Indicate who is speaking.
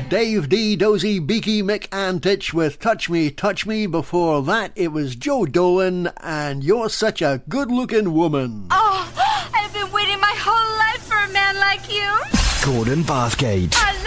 Speaker 1: Dave D, Dozy, Beaky, Mick Antich with Touch Me, Touch Me. Before that, it was Joe Dolan and You're Such a Good-Looking Woman.
Speaker 2: Oh, I've been waiting my whole life for a man like you.
Speaker 3: Gordon Bathgate.
Speaker 2: I